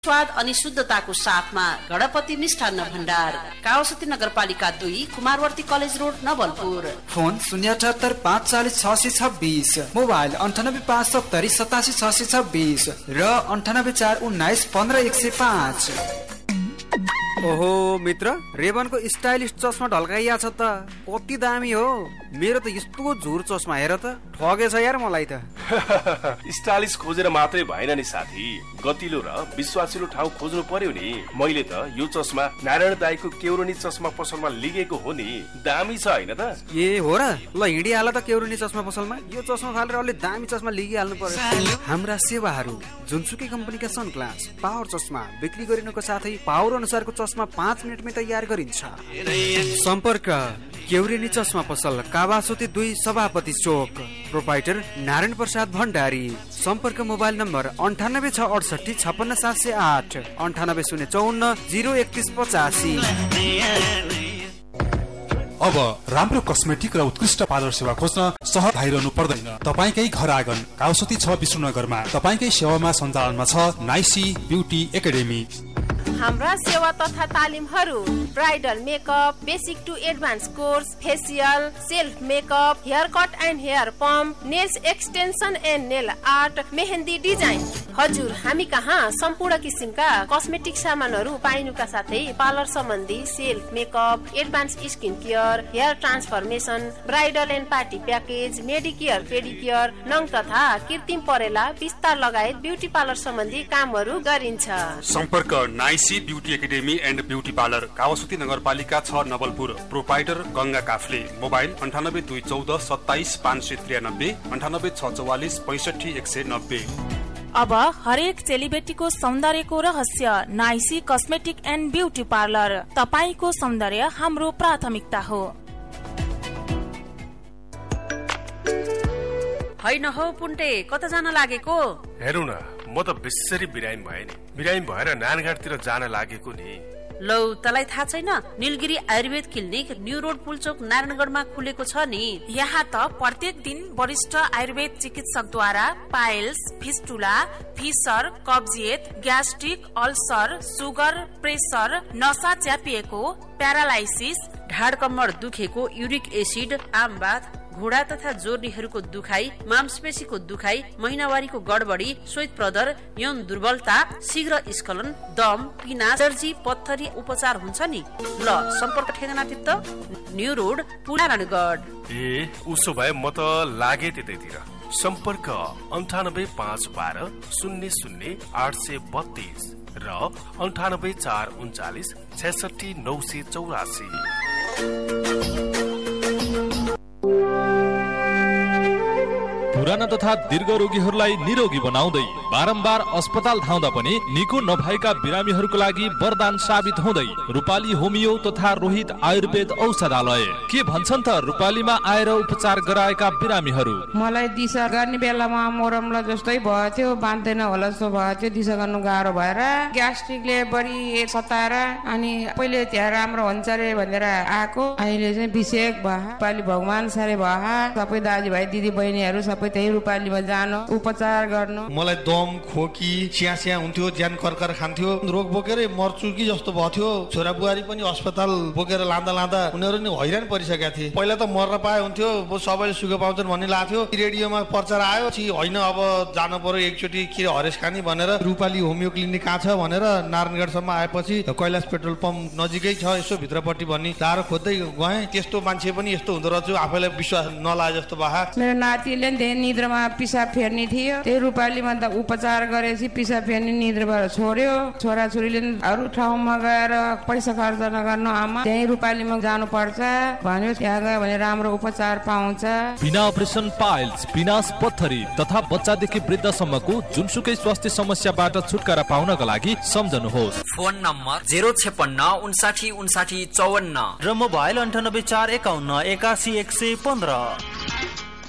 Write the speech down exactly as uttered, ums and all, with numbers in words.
स्वाद अनि शुद्धताको साथमा गणपति मिष्ठान्न भण्डार, कावासती नगरपालिका दुई, Kumarwarti college road, Nawalpur. Phone शून्य अठहत्तर पाँच चालीस छ सय छब्बीस, मोबाइल अन्ठानब्बे पाँच सत्तरी सतासी छ सय छब्बीस र अन्ठानब्बे चार उन्नाइस पन्ध्र एक सय पाँच। ओहो मित्र, रेबनको स्टाइलिश चस्मा ढल्काइया छ त, कति दामी हो। मेरो त यस्तो झुर चस्मा हेर त, ठगेछ यार मलाई त। स्टाइलिश खोजेर मात्रै भएन नि साथी, गतिलो र विश्वासिलो ठाउँ खोज्नु पर्यो नि। मैले त यो चस्मा नारायण दाईको केउरनी चस्मा पसलमा लिगेको हो नि, दामी छ हैन त? ए हो र, ल हिँडिहाल त केउरनी चस्मा पसलमा। यो चस्मा फालेर अलि दामी चस्मा लिगिहाल्नु पर्यो। हाम्रा सेवाहरू जुनसुकै कम्पनीका सनग्लास, पावर चस्मा बिक्री गरिनुको साथै पावर अनुसारको चस्मा पाँच मिनटमै तयार गरिन्छ। सम्पर्क केउरेनी चस्मा पसल, कावासोती दुई, सभापति चोक, प्रोपाइटर नारायण प्रसाद भण्डारी। सम्पर्क मोबाइल नम्बर अन्ठानब्बे छ अडसठी छप्पन्न सात सय आठ, अन्ठानब्बे शून्य चौन्न जिरो एकतिस पचासी। अब राम्रो कस्मेटिक र उत्कृष्ट पार्लर सेवा खोज्न सहर धाइरहनु पर्दैन। तपाईकै घर आँगन कावासोती छ विष्णुनगरमा तपाईकै सेवामा सञ्चालनमा छ नाइसी ब्युटी एकाडेमी। हाम्रा सेवा तथा तालिमहरू bridal makeup, basic to advance course, facial, self makeup, hair cut and hair pump, nails extension and nail art, mehndi design. हजुर, हामी कहाँ सम्पूर्ण किसिमका कस्मेटिक सामानहरू पाइनुका साथै पार्लर सम्बन्धी self makeup, advance skin care, hair transformation, bridal and party package, Medicare, पेडिकेयर, नङ तथा कृत्रिम परेला, विस्तार लगायत ब्युटी पार्लर सम्बन्धी कामहरू गरिन्छ। सम्पर्क नाइसी beauty academy and beauty parlour, Kawasoti नगरपालिका छ, नवलपुर। प्रोपाइटर गंगा काफले। मोबाइल अन्ठानब्बे दुई चौध सत्ताइस पाँच सय त्रियानब्बे, अन्ठानब्बे छ चौवालिस पैसठी एक सय नब्बे। अब हरेक चेलीबेटीको सौन्दर्यको रहस्य नाइसी कस्मेटिक एन्ड ब्युटी पार्लर। तपाईको सौन्दर्य हाम्रो प्राथमिकता हो। हैन हौ पुन्टे, कता जान लागेको? हेरौ न, म त बेसरी बिरामी भए नि, बिरामी भएर नानघाटतिर जान लागेको नि। लौ, तलाई थाहा छैन? Nilgiri Ayurveda clinic new road Pulchowk नारायणगढमा खुलेको छ नि। यहाँ त प्रत्येक दिन वरिष्ठ आयुर्वेद चिकित्सकद्वारा पाइल्स, फिस्टुला, फिसर, कब्जियत, ग्यास्ट्रिक, अल्सर, सुगर, प्रेसर, नसा च्यापिएको, प्यारालाइसिस, ढाड कम्मर दुखेको, युरिक एसिड, आमबाथ, घुँडा तथा जोर्नीहरूको दुखाइ, मांसपेशीको दुखाइ, महिनावारीको गडबडी, श्वेत प्रदर, यौन दुर्बलता, शीघ्र स्खलन, दम, पिना, एलर्जी, पत्थरी उपचार हुन्छ नि। ल, सम्पर्क ठेगाना तित्त न्यू रोड नारायणगढ। ए उसो भए म त लागे त्यतैतिर। सम्पर्क अन्ठानब्बे पाँच बाह्र शून्य शून्य आठ सय बत्तीस र अन्ठानब्बे चार उन्चालिस छैसठी नौ सय चौरासी। पुराना तथा दीर्घ रोगीहरूलाई निरोगी बनाउँदै बारम्बार अस्पताल धाउँदा पनि निको नभएका बिरामीहरूको लागि वरदान साबित हुँदै रूपाली होमियो तथा रोहित आयुर्वेद औषधालय। के भन्छन् त रूपालीमा आएर उपचार गराएका बिरामीहरू? मलाई दिशा गर्ने बेलामा मोरमला जस्तै भयो थियो, बाँध्दैन होला जस्तो भयो थियो, दिशा गर्नु गाह्रो भएर ग्यास्ट्रिकले बढी सताएर अनि पहिले त्यहाँ राम्रो हुन्छ रे भनेर आएको, अहिले चाहिँ विषेक भयो, रूपाली भगवान सारे भयो। सबै दाजुभाइ दिदी बहिनीहरू सबै त्यही रूपालीमा जानु उपचार गर्नु। मलाई दम, खोकी, चिया चिया हुन्थ्यो, ज्यान कर्कर खान्थ्यो, रोग बोकेरै मर्छु कि जस्तो भयो थियो। छोरा बुहारी पनि अस्पताल बोकेर लाँदा लाँदा उनीहरू नि हैरान परिसकेका थिए। पहिला त मर्न पाए हुन्थ्यो, सबैले सुख पाउँछन् भन्ने लाग्थ्यो। रेडियोमा प्रचार आयो कि होइन अब जानु पर्यो एकचोटि के हरेस खानी भनेर रूपाली होमियो क्लिनिक कहाँ छ भनेर नारायणगढसम्म आएपछि कैलाश पेट्रोल पम्प नजिकै छ यसो भित्रपट्टि भन्ने तारो खोज्दै गएँ। त्यस्तो मान्छे पनि यस्तो हुँदो रहेछ, आफैलाई विश्वास नलागे जस्तो भयो। मेरो नातिले निद्रामा पिसाब फेर्ने थियो, त्यही रूपालीमा त उपचार गरेपछि पिसाब फेर्ने निद्राबाट छोड्यो। छोराछोरीले अरू ठाउँमा गएर पैसा खर्च नगर्नु आमा, त्यही रूपालीमा जानु पर्छ भन्यो। त्यहाँ गयो भने राम्रो उपचार पाउँछ। बिना अपरेसन पाइल्स, पिनास, पत्थरी तथा बच्चादेखि वृद्धसम्मको जुनसुकै स्वास्थ्य समस्याबाट छुटकारा पाउनका लागि सम्झनुहोस्। फोन नम्बर जेरो छेपन्न उन्साठी उन्साठी चौवन्न र मोबाइल अन्ठानब्बे चार एकाउन्न एकासी एक सय पन्ध्र।